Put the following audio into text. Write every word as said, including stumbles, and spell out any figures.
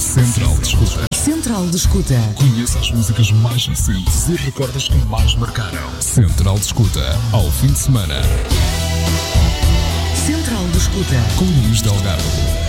Central de Escuta. Central de Escuta. Conheça as músicas mais recentes e recordas que mais marcaram. Central de Escuta, ao fim de semana. Central de Escuta. Com Luís Delgado.